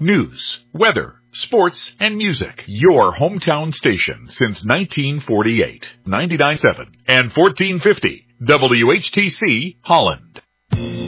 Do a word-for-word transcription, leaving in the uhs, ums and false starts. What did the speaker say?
news, weather, sports, and music. Your hometown station since nineteen forty-eight. ninety-nine point seven and fourteen fifty W H T C Holland.